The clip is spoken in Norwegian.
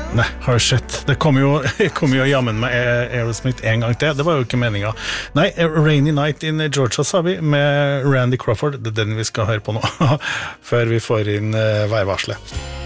Nei, har du sett? Det kom jo jammen med Aerosmith en gang til. Det var jo ikke meningen. Nei, Rainy Night in Georgia, sa vi, med Randy Crawford. Det den vi skal høre på nå, før vi får inn værvarselet.